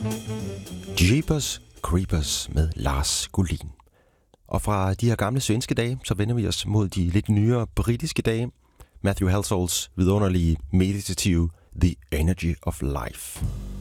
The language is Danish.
Jeepers Creepers med Lars Gullin. Og fra de her gamle svenske dage, så vender vi os mod de lidt nyere britiske dage. Matthew Halsall's vidunderlige meditative The Energy of Life.